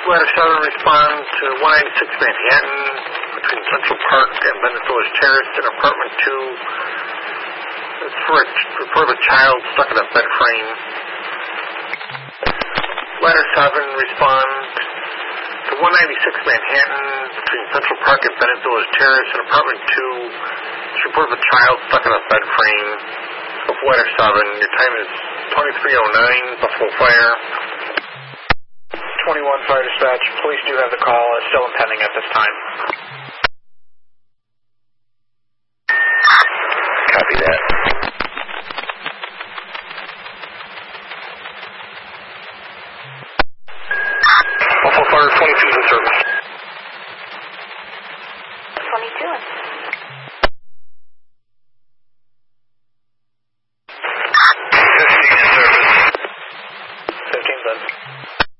Ladder 7, respond to 196 Manhattan between Central Park and Bennett Village Terrace in apartment 2. It's for a report of a child stuck in a bed frame. Ladder 7, respond to 196 Manhattan between Central Park and Bennett Village Terrace in apartment 2. It's a report of a child stuck in a bed frame. Of Ladder 7, your time is 23:09, Buffalo Fire. 21 Fire Dispatch, police do have the call. It's still impending at this time. Copy that. Buffalo Fire 22 is in service. 22. 15 in service. 15's in.